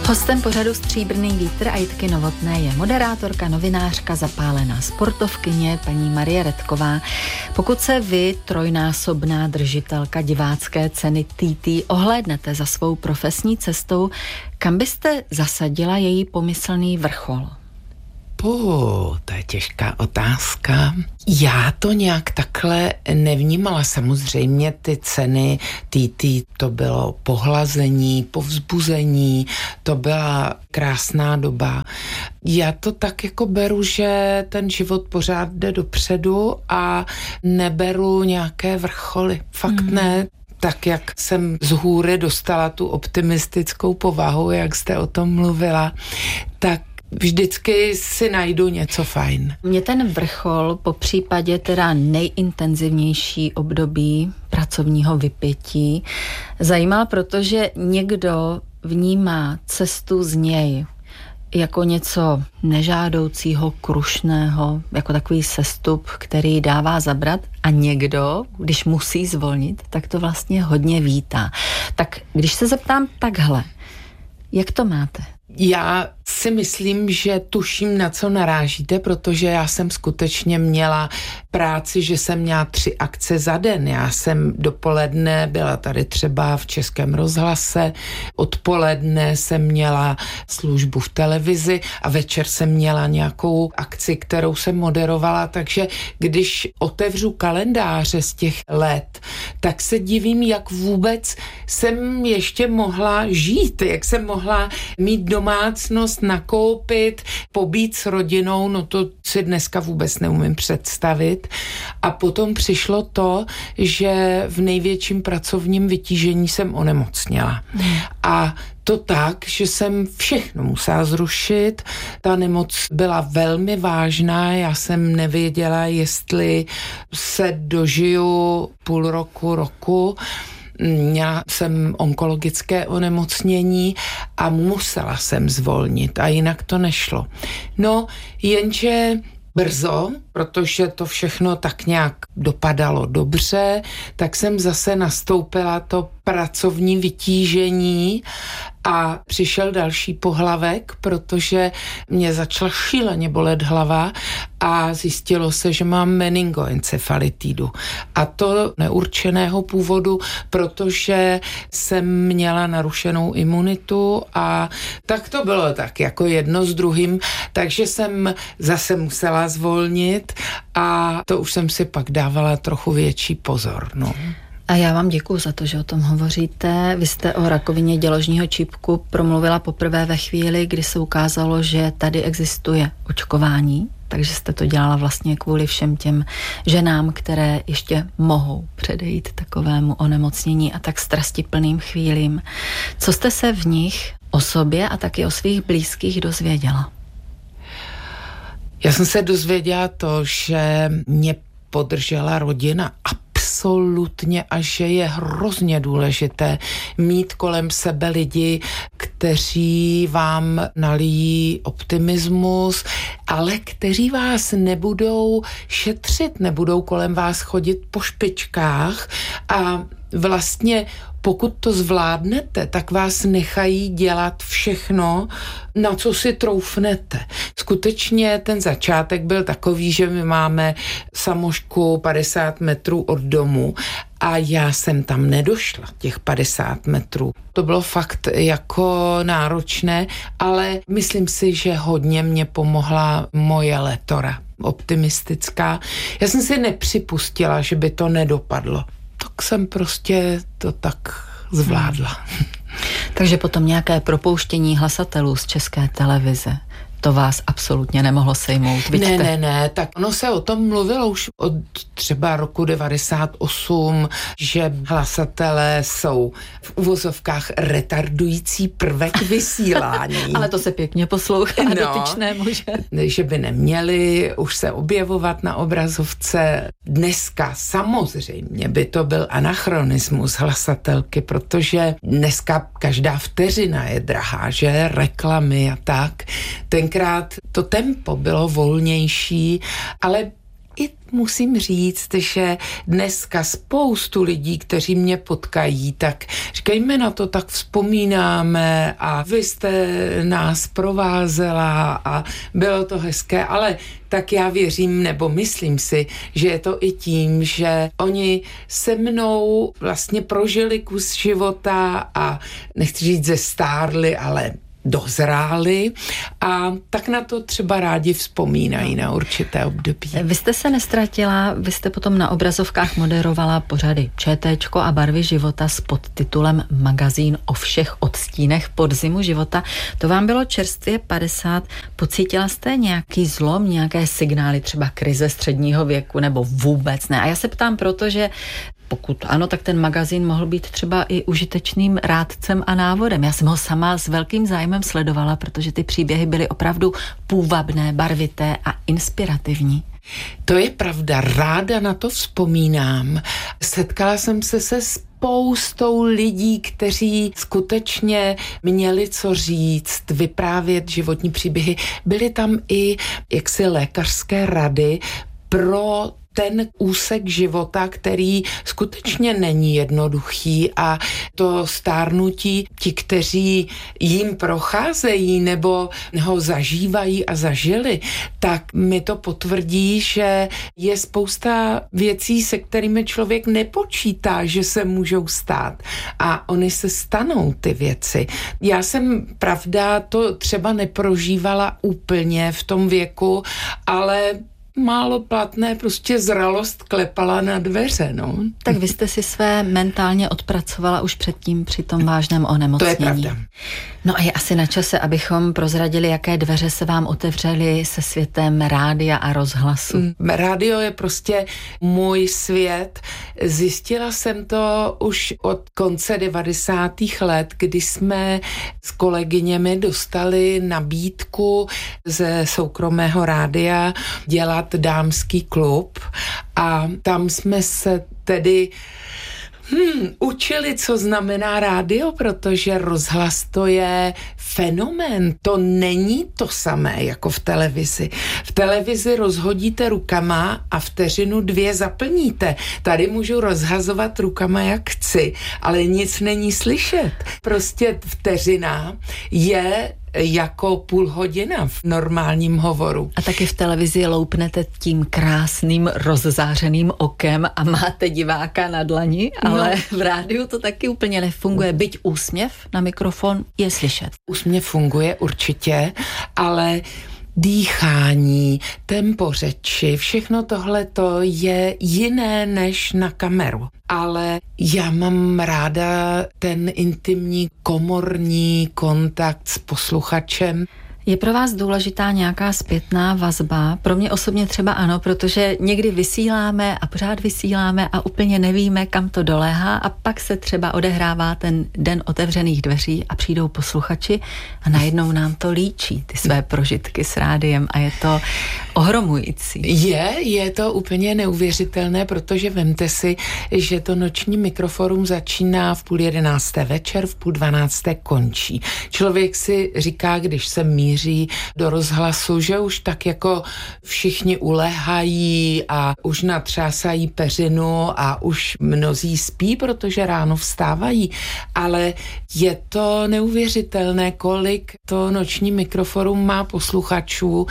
Hostem pořadu Stříbrný vítr Ajdky Novotné je moderátorka, novinářka, zapálená sportovkyně paní Marie Redková. Pokud se vy, trojnásobná držitelka divácké ceny TT, ohlédnete za svou profesní cestou, kam byste zasadila její pomyslný vrchol? To je těžká otázka. Já to nějak takhle nevnímala. Samozřejmě ty ceny TT, to bylo pohlazení, povzbuzení, to byla krásná doba. Já to tak jako beru, že ten život pořád jde dopředu a neberu nějaké vrcholy. Fakt ne. Tak, jak jsem z hůry dostala tu optimistickou povahu, jak jste o tom mluvila, tak vždycky si najdu něco fajn. Mě ten vrchol, po případě teda nejintenzivnější období pracovního vypětí, zajímal, protože někdo vnímá cestu z něj jako něco nežádoucího, krušného, jako takový sestup, který dává zabrat, a někdo, když musí zvolnit, tak to vlastně hodně vítá. Tak když se zeptám takhle, jak to máte? Já si myslím, že tuším, na co narážíte, protože já jsem skutečně měla práci, že jsem měla 3 akce za den. Já jsem dopoledne byla tady třeba v Českém rozhlase, odpoledne jsem měla službu v televizi a večer jsem měla nějakou akci, kterou jsem moderovala, takže když otevřu kalendáře z těch let, tak se divím, jak vůbec jsem ještě mohla žít, jak jsem mohla mít domácnost, nakoupit, pobít s rodinou, no to si dneska vůbec neumím představit. A potom přišlo to, že v největším pracovním vytížení jsem onemocněla. A to tak, že jsem všechno musela zrušit. Ta nemoc byla velmi vážná, já jsem nevěděla, jestli se dožiju půl roku. Měla jsem onkologické onemocnění a musela jsem zvolnit a jinak to nešlo. No, jenže brzo, protože to všechno tak nějak dopadalo dobře, tak jsem zase nastoupila to pracovní vytížení a přišel další pohlavek, protože mě začala šíleně bolet hlava a zjistilo se, že mám meningoencefalitidu. A to neurčeného původu, protože jsem měla narušenou imunitu a tak to bylo tak jako jedno s druhým, takže jsem zase musela zvolnit a to už jsem si pak dávala trochu větší pozor, no. A já vám děkuju za to, že o tom hovoříte. Vy jste o rakovině děložního čípku promluvila poprvé ve chvíli, kdy se ukázalo, že tady existuje očkování, takže jste to dělala vlastně kvůli všem těm ženám, které ještě mohou předejít takovému onemocnění a tak strastiplným chvílím. Co jste se v nich o sobě a taky o svých blízkých dozvěděla? Já jsem se dozvěděla to, že mě podržela rodina absolutně a že je hrozně důležité mít kolem sebe lidi, kteří vám nalijí optimismus, ale kteří vás nebudou šetřit, nebudou kolem vás chodit po špičkách a vlastně pokud to zvládnete, tak vás nechají dělat všechno, na co si troufnete. Skutečně ten začátek byl takový, že my máme samošku 50 metrů od domu a já jsem tam nedošla, těch 50 metrů. To bylo fakt jako náročné, ale myslím si, že hodně mě pomohla moje letora, optimistická. Já jsem si nepřipustila, že by to nedopadlo. Tak jsem prostě to tak zvládla. Takže potom nějaké propouštění hlasatelů z České televize, to vás absolutně nemohlo sejmout. Ne, tak ono se o tom mluvilo už od třeba roku 98, že hlasatelé jsou v uvozovkách retardující prvek vysílání. Ale to se pěkně poslouchá dotyčnému, že by neměli už se objevovat na obrazovce. Dneska samozřejmě by to byl anachronismus hlasatelky, protože dneska každá vteřina je drahá, že reklamy a tak. Tenkrát to tempo bylo volnější, ale I musím říct, že dneska spoustu lidí, kteří mě potkají, tak říkají, my na to tak vzpomínáme a vy jste nás provázela a bylo to hezké, ale tak já věřím, nebo myslím si, že je to i tím, že oni se mnou vlastně prožili kus života a nechci říct zestárli, ale dozráli a tak na to třeba rádi vzpomínají na určité období. Vy jste se nestratila, vy jste potom na obrazovkách moderovala pořady ČTčko a Barvy života s podtitulem Magazín o všech odstínech podzimu života. To vám bylo čerstvě 50. Pocítila jste nějaký zlom, nějaké signály, třeba krize středního věku nebo vůbec ne? A já se ptám, protože pokud ano, tak ten magazín mohl být třeba i užitečným rádcem a návodem. Já jsem ho sama s velkým zájmem sledovala, protože ty příběhy byly opravdu půvabné, barvité a inspirativní. To je pravda, ráda na to vzpomínám. Setkala jsem se spoustou lidí, kteří skutečně měli co říct, vyprávět životní příběhy. Byly tam i jaksi lékařské rady pro ten úsek života, který skutečně není jednoduchý a to stárnutí, ti, kteří jim procházejí nebo ho zažívají a zažili, tak mi to potvrdí, že je spousta věcí, se kterými člověk nepočítá, že se můžou stát a oni se stanou ty věci. Já jsem, pravda, to třeba neprožívala úplně v tom věku, ale málo platné, prostě zralost klepala na dveře, no. Tak vy jste si své mentálně odpracovala už předtím při tom vážném onemocnění. To je pravda. No a je asi na čase, abychom prozradili, jaké dveře se vám otevřely se světem rádia a rozhlasu. Rádio je prostě můj svět. Zjistila jsem to už od konce 90. let, kdy jsme s kolegyněmi dostali nabídku ze soukromého rádia dělat dámský klub a tam jsme se tedy učili, co znamená rádio, protože rozhlas to je fenomén. To není to samé jako v televizi. V televizi rozhodíte rukama a vteřinu 2 zaplníte. Tady můžu rozhazovat rukama, jak chci, ale nic není slyšet. Prostě vteřina je jako půl hodina v normálním hovoru. A taky v televizi loupnete tím krásným rozzářeným okem a máte diváka na dlani, ale v rádiu to taky úplně nefunguje. Byť úsměv na mikrofon je slyšet. Úsměv funguje určitě, ale dýchání, tempo řeči, všechno tohleto je jiné než na kameru. Ale já mám ráda ten intimní komorní kontakt s posluchačem. Je pro vás důležitá nějaká zpětná vazba? Pro mě osobně třeba ano, protože někdy vysíláme a pořád vysíláme a úplně nevíme, kam to doléhá a pak se třeba odehrává ten den otevřených dveří a přijdou posluchači a najednou nám to líčí, ty své prožitky s rádiem a je to ohromující. Je to úplně neuvěřitelné, protože vemte si, že to noční mikroforum začíná v 10:30 večer, v 11:30 končí. Člověk si říká, když se míří do rozhlasu, že už tak jako všichni ulehají a už natřásají peřinu a už mnozí spí, protože ráno vstávají, ale je to neuvěřitelné, kolik to noční mikroforum má posluchačů,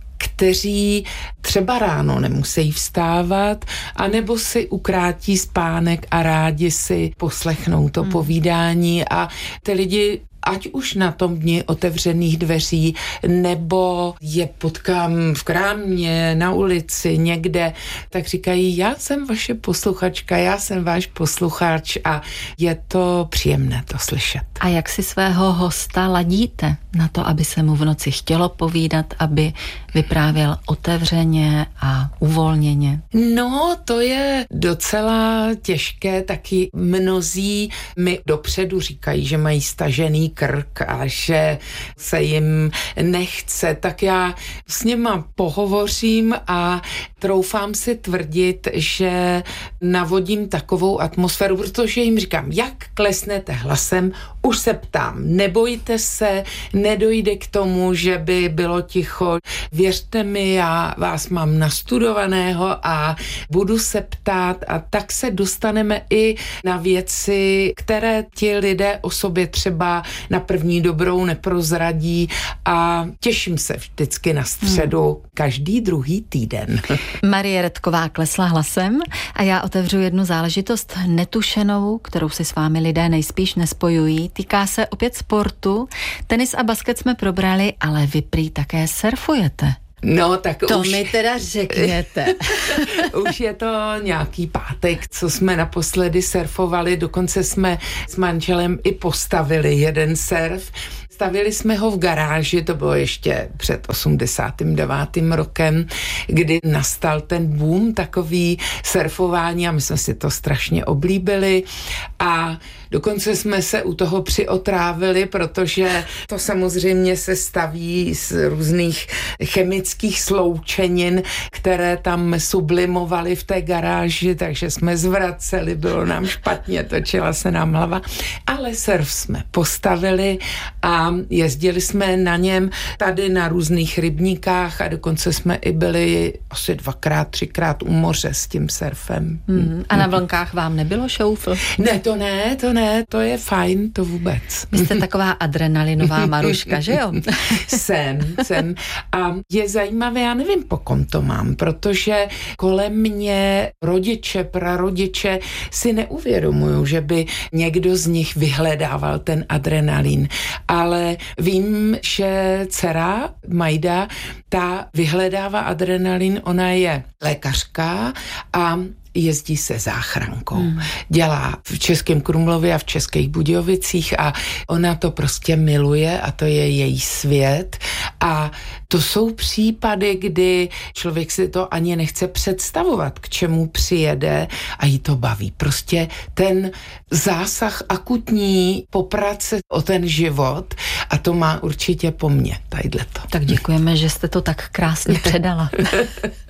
kteří třeba ráno nemusí vstávat, anebo si ukrátí spánek a rádi si poslechnou to povídání a ty lidi ať už na tom dni otevřených dveří, nebo je potkám v krámě, na ulici, někde, tak říkají, já jsem vaše posluchačka, já jsem váš posluchač a je to příjemné to slyšet. A jak si svého hosta ladíte na to, aby se mu v noci chtělo povídat, aby vyprávěl otevřeně a uvolněně? No, to je docela těžké, taky mnozí mi dopředu říkají, že mají stažený krk a že se jim nechce, tak já s nima pohovořím a troufám si tvrdit, že navodím takovou atmosféru, protože jim říkám, jak klesnete hlasem, už se ptám, nebojte se, nedojde k tomu, že by bylo ticho. Věřte mi, já vás mám nastudovaného a budu se ptát a tak se dostaneme i na věci, které ti lidé o sobě třeba na první dobrou neprozradí a těším se vždycky na středu každý druhý týden. Marie Redková klesla hlasem a já otevřu jednu záležitost netušenou, kterou si s vámi lidé nejspíš nespojují. Týká se opět sportu. Tenis a basket jsme probrali, ale vy prý také surfujete. No, tak to už... mi teda řekněte. Už je to nějaký pátek, co jsme naposledy surfovali, dokonce jsme s manželem i postavili jeden surf. Stavili jsme ho v garáži, to bylo ještě před 89. rokem, kdy nastal ten boom takový surfování a my jsme si to strašně oblíbili a dokonce jsme se u toho přiotrávili, protože to samozřejmě se staví z různých chemických sloučenin, které tam sublimovaly v té garáži, takže jsme zvraceli, bylo nám špatně, točila se nám hlava, ale surf jsme postavili a jezdili jsme na něm tady na různých rybníkách a dokonce jsme i byli asi 2x, 3x u moře s tím surfem. A na vlnkách vám nebylo šoufl? Ne, to je fajn, to vůbec. Vy jste taková adrenalinová Maruška, že jo? Jsem. A je zajímavé, já nevím, po kom to mám, protože kolem mě rodiče, prarodiče si neuvědomují, že by někdo z nich vyhledával ten adrenalin. Ale vím, že dcera Majda, ta vyhledává adrenalin, ona je lékařka a jezdí se záchrankou. Dělá v Českém Krumlově a v Českých Budějovicích a ona to prostě miluje a to je její svět. A to jsou případy, kdy člověk si to ani nechce představovat, k čemu přijede a jí to baví. Prostě ten zásah akutní poprat se o ten život a to má určitě po mně, tadyhleto. Tak děkujeme, že jste to tak krásně předala.